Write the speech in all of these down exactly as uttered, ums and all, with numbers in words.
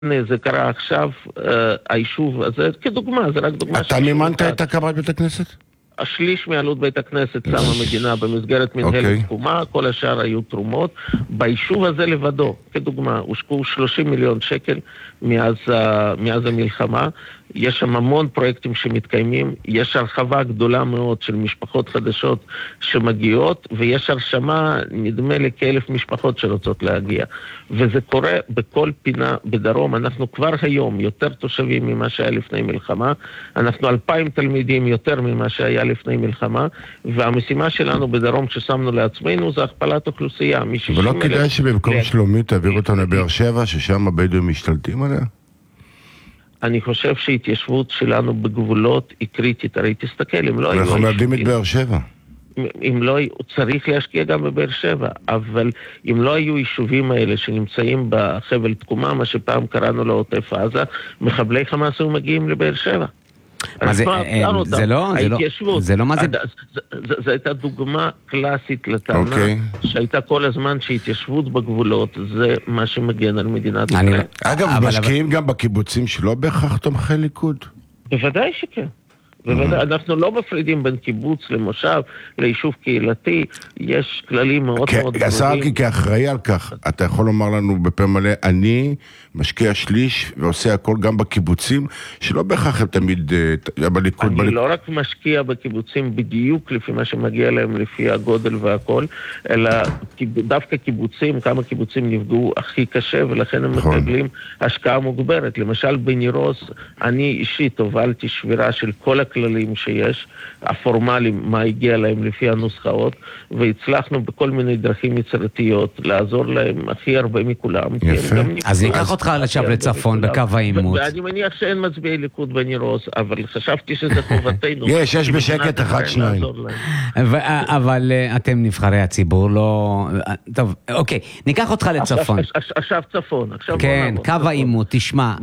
זה קרה עכשיו, היישוב הזה, כדוגמה, זה רק דוגמה. אתה מימנת את הקמת בית הכנסת? השליש מעלות בית הכנסת שמה מדינה במסגרת מנהלת תקומה, כל השאר היו תרומות. ביישוב הזה לבדו, כדוגמה, הושקעו שלושים מיליון שקל מאז, מאז המלחמה. יש שם המון פרויקטים שמתקיימים, יש הרחבה גדולה מאוד של משפחות חדשות שמגיעות, ויש הרשמה, נדמה לי, כאלף משפחות שרוצות להגיע. וזה קורה בכל פינה בדרום. אנחנו כבר היום יותר תושבים ממה שהיה לפני מלחמה, אנחנו אלפיים תלמידים יותר ממה שהיה לפני מלחמה, והמשימה שלנו בדרום ששמנו לעצמנו זה הכפלת אוכלוסייה. ולא כדאי שבמקום שלומית תעביר אותנו לבאר שבע, ששם הבדואים משתלטים עליה? אני חושב שהתיישבות שלנו בגבולות היא קריטית. הרי תסתכל, אם לא... אנחנו מאבדים את באר שבע. אם לא, צריך להשקיע גם בבאר שבע, אבל אם לא היו יישובים האלה שנמצאים בחבל תקומה, מה שפעם קראנו לו עוטף עזה, מחבלי חמאס היו מגיעים לבאר שבע. מה זה, זה לא, זה לא, זה לא מה זה... זו הייתה דוגמה קלאסית לטענה, שהייתה כל הזמן שהתיישבות בגבולות, זה מה שמגן על מדינת ישראל. אגב, משקיעים גם בקיבוצים שלא בהכרח תומכי ליכוד? בוודאי שכן. אנחנו לא מפרידים בין קיבוץ למושב, ליישוב קהילתי, יש כללים מאוד מאוד גדולים. השר אלקין, כאחראי על כך, אתה יכול לומר לנו בפה מלא, אני משקיע שליש ועושה הכל גם בקיבוצים, שלא בהכרח הם תמיד בליכוד. אני לא רק משקיע בקיבוצים בדיוק לפי מה שמגיע להם, לפי הגודל והכל, אלא דווקא קיבוצים, כמה קיבוצים נפגעו הכי קשה, ולכן הם מקבלים השקעה מוגברת. למשל בנירוס, אני אישית הובלתי שבירה של כל הכללים שיש, הפורמליים, מה הגיע להם לפי הנוסחאות, והצלחנו בכל מיני דרכים יצירתיות לעזור להם הכי הרבה מכולם. אז ניקח אותך עכשיו לצפון בקו העימות. ואני מניח שאין מצביעי ליכוד בנירוס, אבל חשבתי שזה חובתנו. יש, יש בשקט אחד שניים. אבל אתם נבחרי הציבור, לא... טוב, אוקיי, ניקח אותך לצפון. עכשיו צפון. כן, קו העימות, תשמע,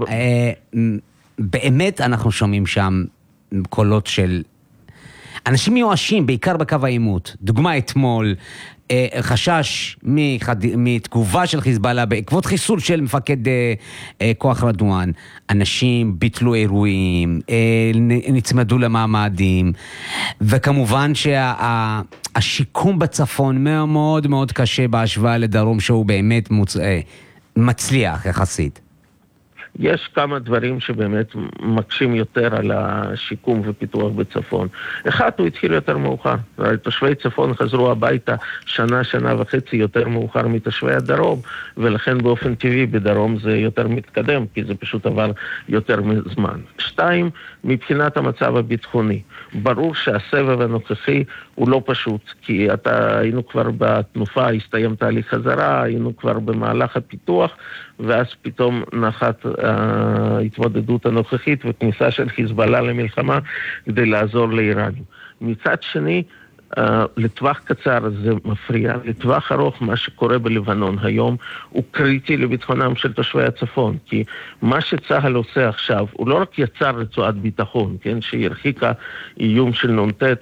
באמת אנחנו שומעים שם קולות של אנשים מיואשים, בעיקר בקו העימות. דוגמה אתמול, אה, חשש מחד... מתגובה של חיזבאללה בעקבות חיסול של מפקד אה, אה, כוח רדואן. אנשים ביטלו אירועים, אה, נצמדו למעמדים, וכמובן שהשיקום שה... בצפון מאוד מאוד קשה בהשוואה לדרום, שהוא באמת מוצ... אה, מצליח יחסית. יש כמה דברים שבאמת מקשים יותר על השיקום ופיתוח בצפון. אחד, הוא התחיל יותר מאוחר. תושבי צפון חזרו הביתה שנה, שנה וחצי יותר מאוחר מתושבי הדרום, ולכן באופן טבעי בדרום זה יותר מתקדם, כי זה פשוט עבר יותר מזמן. שתיים, מבחינת המצב הביטחוני. ברור שהסבב הנוכחי הוא לא פשוט, כי אתה, היינו כבר בתנופה, הסתיים תהליך חזרה, היינו כבר במהלך הפיתוח, ואז פתאום נחת ההתמודדות הנוכחית וכניסה של חיזבאללה למלחמה כדי לעזור לאיראנים. מצד שני, לטווח קצר זה מפריע, לטווח ארוך מה שקורה בלבנון היום הוא קריטי לביטחונם של תושבי הצפון, כי מה שצהל עושה עכשיו הוא לא רק יצר רצועת ביטחון, כן, שהרחיקה איום של נונטט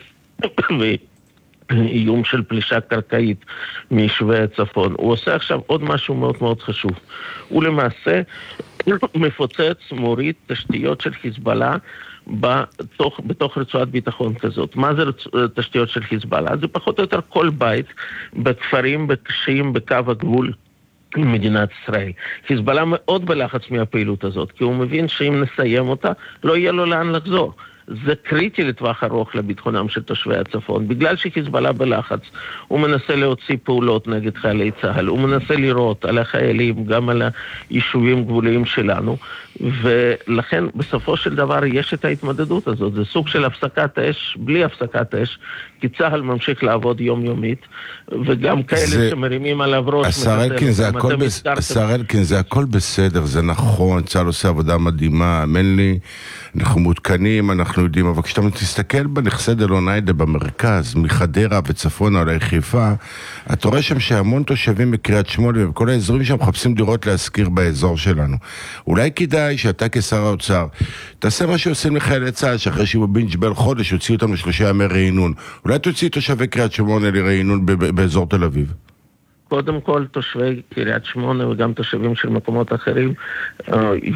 ואיום של פלישה קרקעית מיישובי הצפון, הוא עושה עכשיו עוד משהו מאוד מאוד חשוב. הוא למעשה מפוצץ, מוריד תשתיות של חיזבאללה בתוך, בתוך רצועת ביטחון כזאת. מה זה רצ... תשתיות של חיזבאללה? זה פחות או יותר כל בית בכפרים, בקשיים, בקו הגבול עם מדינת ישראל. חיזבאללה מאוד בלחץ מהפעילות הזאת, כי הוא מבין שאם נסיים אותה, לא יהיה לו לאן לחזור. זה קריטי לטווח ארוך לביטחונם של תושבי הצפון, בגלל שחיזבאללה בלחץ. הוא מנסה להוציא פעולות נגד חיילי צה"ל, הוא מנסה לראות על החיילים, גם על היישובים גבוליים שלנו, ולכן בסופו של דבר יש את ההתמודדות הזאת. זה סוג של הפסקת אש, בלי הפסקת אש, כי צה"ל ממשיך לעבוד יומיומית, וגם כאלה זה... שמרימים עליו ראש. השר אלקין, זה הכל בס... השר אלקין, זה הכל בסדר, זה נכון, צה"ל עושה עבודה מדהימה, אמן לי, אנחנו מותקנים, אנחנו יודעים, אבל כשאתה תסתכל בנכסי דלוניידה במרכז, מחדרה וצפונה עלי חיפה, אתה רואה שם שהמון תושבים בקריית שמונה ובכל האזורים שם מחפשים דירות להשכיר באזור שלנו. אולי כדאי שאתה כשר האוצר תעשה מה שעושים לחיילי צה"ל, שאחרי שהוא בינג'בל חודש הוציאו אותם לשלושה ימי רעינון. אולי תוציא תושבי קריית שמונה לרעינון באזור תל אביב. קודם כל תושבי קריית שמונה וגם תושבים של מקומות אחרים